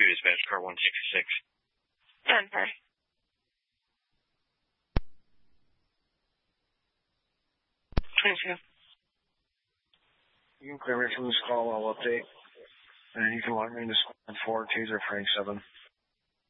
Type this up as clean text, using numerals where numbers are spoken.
dispatch car 166. 10-4. You can clear me from this call, I'll update. And you can log me into Squad 4, Taser Frank 7.